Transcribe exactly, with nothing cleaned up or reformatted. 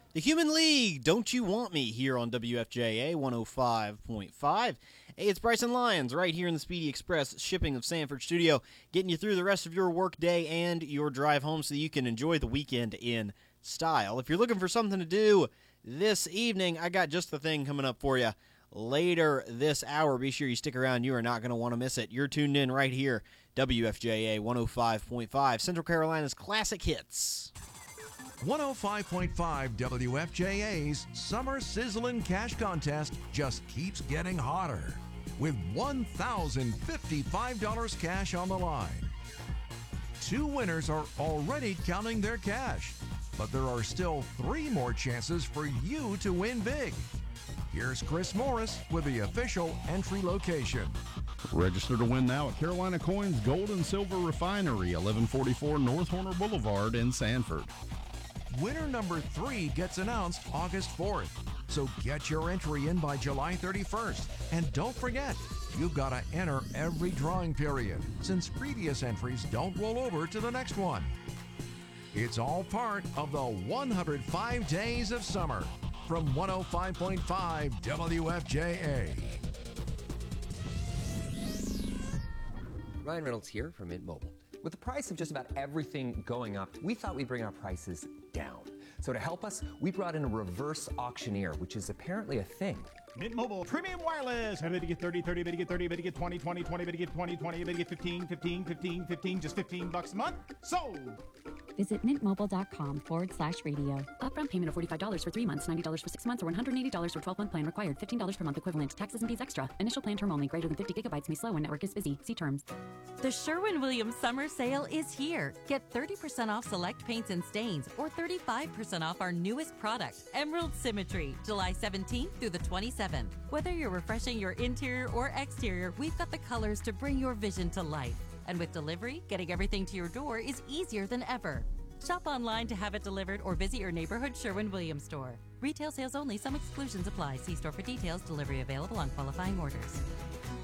The Human League, Don't You Want Me, here on W F J A one oh five point five. Hey, it's Bryson Lyons right here in the Speedy Express Shipping of Sanford studio, getting you through the rest of your work day and your drive home so that you can enjoy the weekend in style. If you're looking for something to do this evening, I got just the thing coming up for you later this hour. Be sure you stick around. You are not going to want to miss it. You're tuned in right here, W F J A one oh five point five, Central Carolina's classic hits. one oh five point five W F J A's Summer Sizzlin' Cash Contest just keeps getting hotter with one thousand fifty-five dollars cash on the line. Two winners are already counting their cash, but there are still three more chances for you to win big. Here's Chris Morris with the official entry location. Register to win now at Carolina Coins Gold and Silver Refinery, eleven forty-four North Horner Boulevard in Sanford. Winner number three gets announced August fourth, so get your entry in by July thirty-first. And don't forget, you've got to enter every drawing period, since previous entries don't roll over to the next one. It's all part of the one hundred five days of summer from one oh five point five W F J A. Ryan Reynolds here from Mint Mobile. With the price of just about everything going up, we thought we'd bring our prices down. So to help us, we brought in a reverse auctioneer, which is apparently a thing. Mint Mobile Premium Wireless. How to get thirty, thirty, how to get thirty, how to get twenty, twenty, twenty, how to get twenty, twenty, how to get fifteen, fifteen, fifteen, fifteen, just fifteen bucks a month. Sold! Visit mintmobile.com forward slash radio. Upfront payment of forty-five dollars for three months, ninety dollars for six months, or one hundred eighty dollars for twelve-month plan required. fifteen dollars per month equivalent. Taxes and fees extra. Initial plan term only. Greater than fifty gigabytes may slow when network is busy. See terms. The Sherwin-Williams Summer Sale is here. Get thirty percent off select paints and stains or thirty-five percent off our newest product, Emerald Symmetry, July seventeenth through the twenty-seventh. Whether you're refreshing your interior or exterior, we've got the colors to bring your vision to life. And with delivery, getting everything to your door is easier than ever. Shop online to have it delivered or visit your neighborhood Sherwin-Williams store. Retail sales only. Some exclusions apply. See store for details. Delivery available on qualifying orders.